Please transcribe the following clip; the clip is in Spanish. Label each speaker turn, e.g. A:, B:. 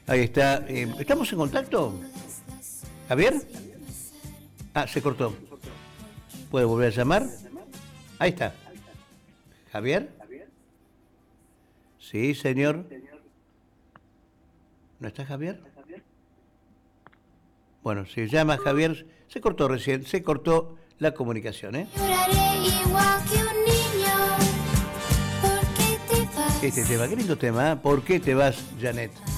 A: Ahí está. ¿Estamos en contacto? ¿Javier? Ah, se cortó. ¿Puede volver a llamar? Ahí está. ¿Javier? Sí, señor. ¿No está Javier? Bueno, si llama Javier, se cortó recién, se cortó la comunicación, ¿eh?
B: Lloraré igual que un niño. ¿Por qué te vas?
A: Este tema, qué lindo tema, ¿eh? ¿Por qué te vas, Janet?